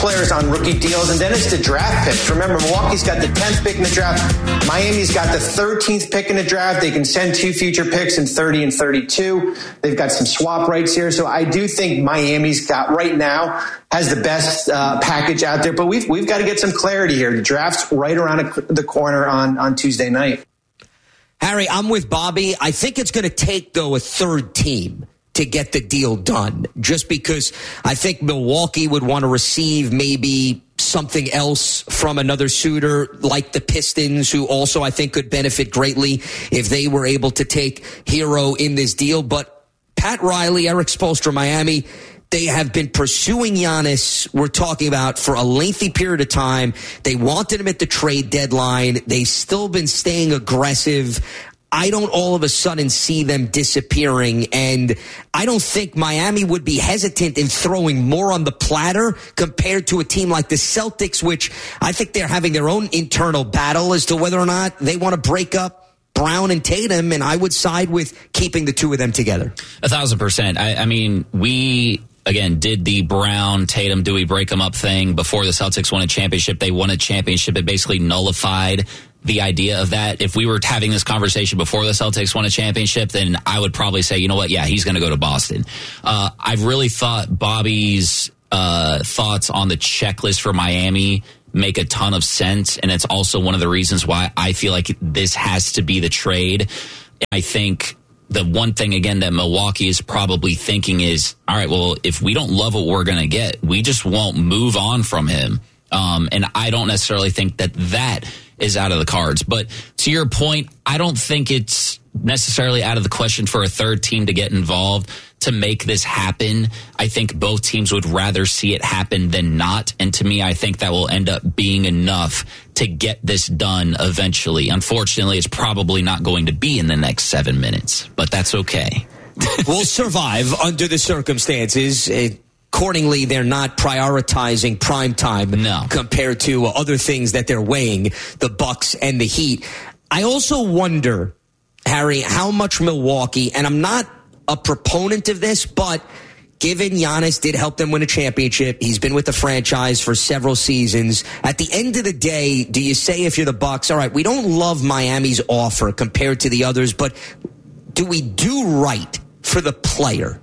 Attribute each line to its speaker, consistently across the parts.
Speaker 1: players on rookie deals, and then it's the draft picks. Remember, Milwaukee's got the 10th pick in the draft. Miami's got the 13th pick in the draft. They can send 2 future picks in 30 and 32. They've got some swap rights here. So I do think Miami's got right now has the best package out there. But we've got to get some clarity here. The draft's right around the corner on Tuesday night.
Speaker 2: Harry, I'm with Bobby. I think it's going to take, though, a third team to get the deal done, just because I think Milwaukee would want to receive maybe something else from another suitor like the Pistons, who also I think could benefit greatly if they were able to take Hero in this deal. But Pat Riley, Eric Spoelstra, Miami, they have been pursuing Giannis, we're talking about, for a lengthy period of time. They wanted him at the trade deadline. They've still been staying aggressive. I don't all of a sudden see them disappearing, and I don't think Miami would be hesitant in throwing more on the platter compared to a team like the Celtics, which I think they're having their own internal battle as to whether or not they want to break up Brown and Tatum, and I would side with keeping the two of them together.
Speaker 3: 1,000%. I mean, we, again, did the Brown, Tatum, do we break them up thing before the Celtics won a championship. They won a championship. It basically nullified the idea of that. If we were having this conversation before the Celtics won a championship, then I would probably say, you know what, yeah, he's going to go to Boston. I've really thought Bobby's thoughts on the checklist for Miami make a ton of sense, and it's also one of the reasons why I feel like this has to be the trade. I think the one thing, again, that Milwaukee is probably thinking is, all right, well, if we don't love what we're going to get, we just won't move on from him. And I don't necessarily think that is out of the cards. But to your point, I don't think it's necessarily out of the question for a third team to get involved to make this happen. I think both teams would rather see it happen than not. And to me, I think that will end up being enough to get this done eventually. Unfortunately, it's probably not going to be in the next 7 minutes, but that's okay.
Speaker 2: We'll survive under the circumstances. Accordingly, they're not prioritizing prime time compared to other things that they're weighing, the Bucks and the Heat. I also wonder, Harry, how much Milwaukee, and I'm not a proponent of this, but given Giannis did help them win a championship, he's been with the franchise for several seasons. At the end of the day, do you say, if you're the Bucks, all right, we don't love Miami's offer compared to the others, but do we do right for the player,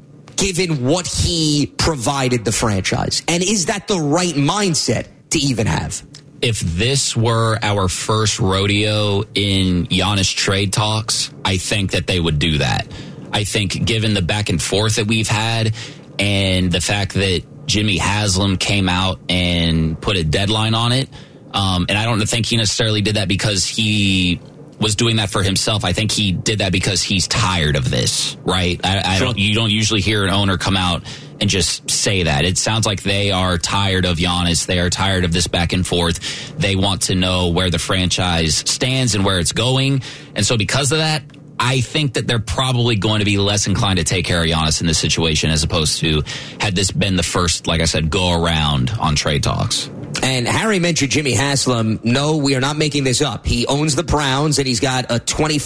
Speaker 2: given what he provided the franchise? And is that the right mindset to even have?
Speaker 3: If this were our first rodeo in Giannis trade talks, I think that they would do that. I think given the back and forth that we've had and the fact that Jimmy Haslam came out and put a deadline on it, and I don't think he necessarily did that because he was doing that for himself. I think he did that because he's tired of this, right? You don't usually hear an owner come out and just say that. It sounds like they are tired of Giannis. They are tired of this back and forth. They want to know where the franchise stands and where it's going. And so because of that, I think that they're probably going to be less inclined to take care of Giannis in this situation as opposed to had this been the first, like I said, go around on trade talks.
Speaker 2: And Harry mentioned Jimmy Haslam. No, we are not making this up. He owns the Browns, and he's got a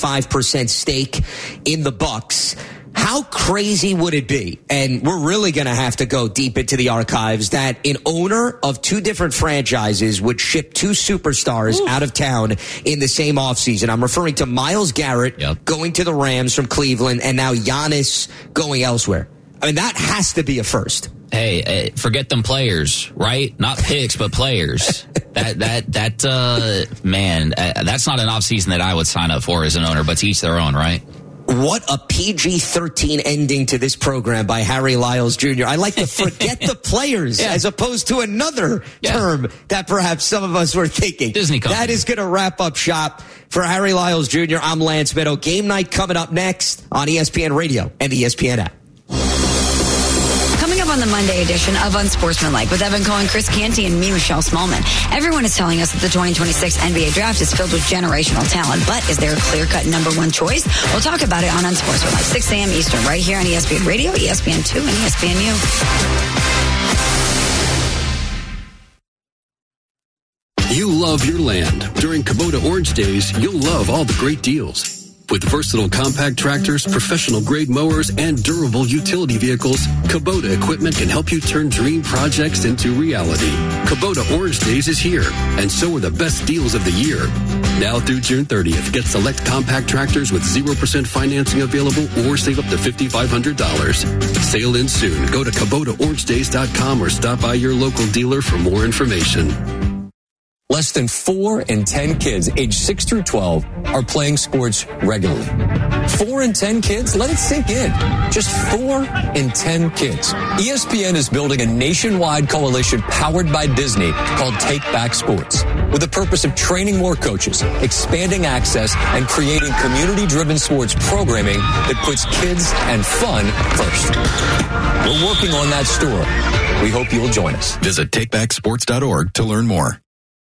Speaker 2: 25% stake in the Bucks. How crazy would it be? And we're really going to have to go deep into the archives that an owner of two different franchises would ship two superstars out of town in the same offseason. I'm referring to Myles Garrett going to the Rams from Cleveland, and now Giannis going elsewhere. I mean, that has to be a first.
Speaker 3: Hey, forget them players, right? Not picks, but players. Man, that's not an offseason that I would sign up for as an owner, but to each their own, right?
Speaker 2: What a PG-13 ending to this program by Harry Lyles Jr. I like to forget the players as opposed to another term that perhaps some of us were thinking.
Speaker 3: Disney company.
Speaker 2: That is going to wrap up shop for Harry Lyles Jr. I'm Lance Meadow. Game night coming up next on ESPN Radio and the ESPN app.
Speaker 4: On the Monday edition of Unsportsmanlike with Evan Cohen, Chris Canty, and me, Michelle Smallman. Everyone is telling us that the 2026 NBA draft is filled with generational talent, but is there a clear-cut number one choice? We'll talk about it on Unsportsmanlike, 6 a.m. Eastern, right here on ESPN Radio, ESPN2, and ESPNU.
Speaker 5: You love your land. During Kubota Orange Days, you'll love all the great deals. With versatile compact tractors, professional-grade mowers, and durable utility vehicles, Kubota equipment can help you turn dream projects into reality. Kubota Orange Days is here, and so are the best deals of the year. Now through June 30th, get select compact tractors with 0% financing available or save up to $5,500. Sale ends soon. Go to KubotaOrangeDays.com or stop by your local dealer for more information.
Speaker 6: Less than 4 in 10 kids aged 6 through 12 are playing sports regularly. 4 in 10 kids? Let it sink in. Just 4 in 10 kids. ESPN is building a nationwide coalition powered by Disney called Take Back Sports, with the purpose of training more coaches, expanding access, and creating community-driven sports programming that puts kids and fun first. We're working on that story. We hope you'll join us.
Speaker 7: Visit takebacksports.org to learn more.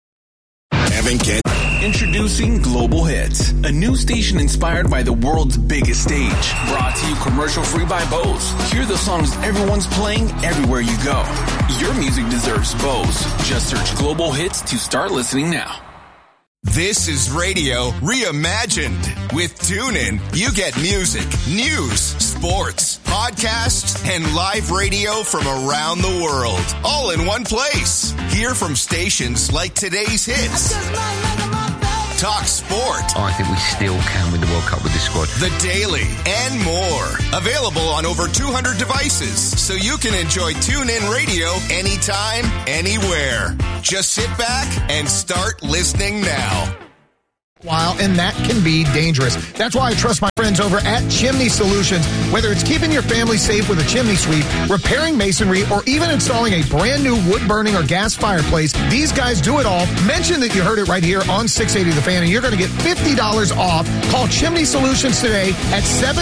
Speaker 8: Introducing Global Hits, a new station inspired by the world's biggest stage. Brought to you commercial-free by Bose. Hear the songs everyone's playing everywhere you go. Your music deserves Bose. Just search Global Hits to start listening now.
Speaker 9: This is radio reimagined. With TuneIn, you get music, news, sports, podcasts, and live radio from around the world, all in one place. Hear from stations like today's hits. Talk sport.
Speaker 10: I think we still can win the World Cup with this squad.
Speaker 9: The Daily and more. Available on over 200 devices, so you can enjoy TuneIn Radio anytime, anywhere. Just sit back and start listening now.
Speaker 11: And that can be dangerous. That's why I trust my friends over at Chimney Solutions. Whether it's keeping your family safe with a chimney sweep, repairing masonry, or even installing a brand new wood-burning or gas fireplace, these guys do it all. Mention that you heard it right here on 680 The Fan, and you're going to get $50 off. Call Chimney Solutions today at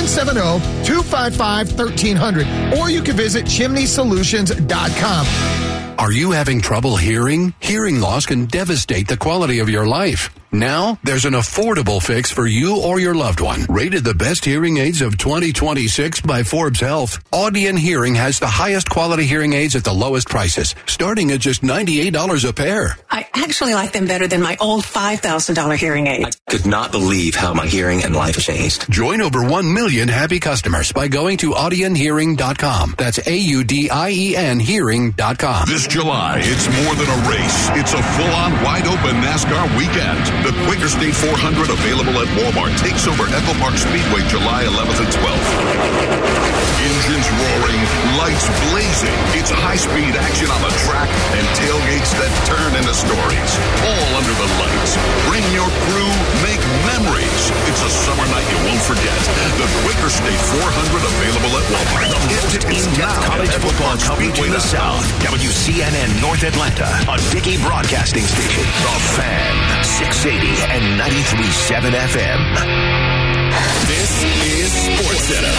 Speaker 11: 770-255-1300, or you can visit chimneysolutions.com.
Speaker 12: Are you having trouble hearing? Hearing loss can devastate the quality of your life. Now, there's an affordable fix for you or your loved one. Rated the best hearing aids of 2026 by Forbes Health, Audion Hearing has the highest quality hearing aids at the lowest prices, starting at just $98 a pair.
Speaker 13: I actually like them better than my old $5,000 hearing aid.
Speaker 14: I could not believe how my hearing and life changed.
Speaker 12: Join over 1 million happy customers by going to audionhearing.com. That's AUDIEN hearing.com.
Speaker 15: This July, it's more than a race. It's a full-on, wide-open NASCAR weekend. The Quaker State 400, available at Walmart, takes over Echo Park Speedway July 11th and 12th. Engines roaring, lights blazing. It's high-speed action on the track and tailgates that turn into stories. All under the lights. Bring your crew, make memories. It's a summer night you won't forget. The Quaker State 400, available at Walmart.
Speaker 16: Get tickets now. College football coverage in the South. WCNN North Atlanta, a Dickey broadcasting station. The Fan, 680 and 93.7 FM.
Speaker 9: This is SportsCenter.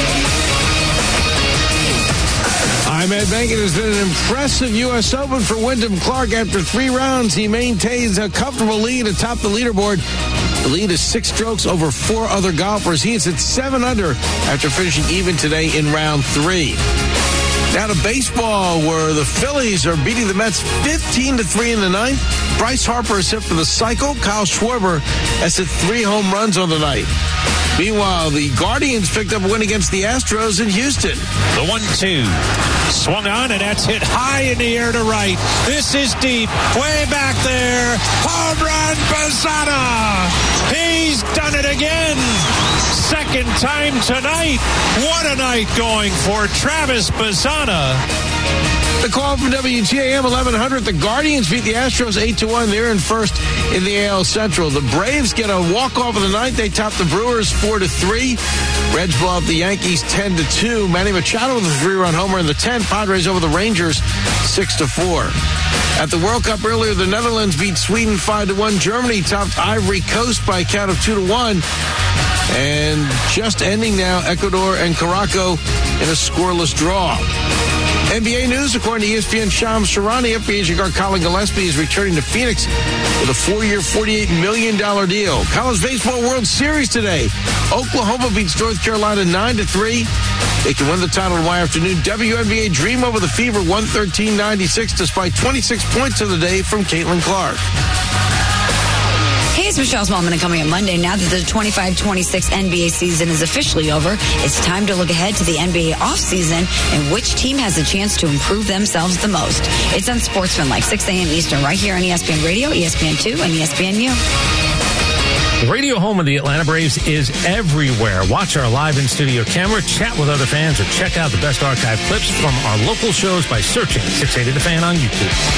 Speaker 17: I'm Ed Bank. It has been an impressive U.S. Open for Wyndham Clark. After 3 rounds, he maintains a comfortable lead atop the leaderboard. The lead is 6 strokes over 4 other golfers. He is at 7 under after finishing even today in round 3. Now to baseball, where the Phillies are beating the Mets 15-3 in the 9th. Bryce Harper is hit for the cycle. Kyle Schwarber has hit 3 home runs on the night. Meanwhile, the Guardians picked up a win against the Astros in Houston.
Speaker 18: The 1-2 swung on, and that's hit high in the air to right. This is deep, way back there. Home run, Bazzana. He's done it again. Second time tonight. What a night going for Travis Bazzana.
Speaker 17: The call from WGAM 1100. The Guardians beat the Astros 8-1. They're in first in the AL Central. The Braves get a walk-off of the ninth. They top the Brewers 4-3. Reds blow up the Yankees 10-2. Manny Machado with a 3-run homer in the 10th. Padres over the Rangers 6-4. At the World Cup earlier, the Netherlands beat Sweden 5-1. Germany topped Ivory Coast by a count of 2-1. And just ending now, Ecuador and Caraco in a scoreless draw. NBA news, according to ESPN, Shams Charania, free agent guard Colin Gillespie is returning to Phoenix with a 4-year, $48 million deal. College Baseball World Series today. Oklahoma beats North Carolina 9-3. They can win the title tomorrow afternoon. WNBA dream over the Fever 113-96 despite 26 points of the day from Caitlin Clark.
Speaker 4: Hey, it's Michelle Smallman, and coming up Monday, now that the 25-26 NBA season is officially over, it's time to look ahead to the NBA offseason and which team has a chance to improve themselves the most. It's Unsportsmanlike, 6 a.m. Eastern, right here on ESPN Radio, ESPN2, and ESPNU.
Speaker 19: The radio home of the Atlanta Braves is everywhere. Watch our live in-studio camera, chat with other fans, or check out the best archive clips from our local shows by searching 680 The Fan on YouTube.